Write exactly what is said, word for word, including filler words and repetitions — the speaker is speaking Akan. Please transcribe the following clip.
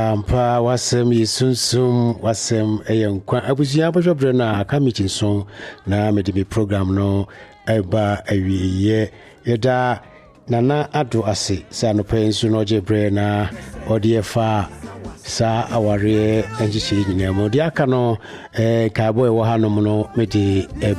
ampa wasem yisunsum wasem eyenkwa abusia abodwobre na kamichin so na mede bi program no eba awiye yeda nana ado ase sa no pensu no jebre na odiefa sa aware enjichi nyinamo dia aka no eh kabo e wo hanom no mede eba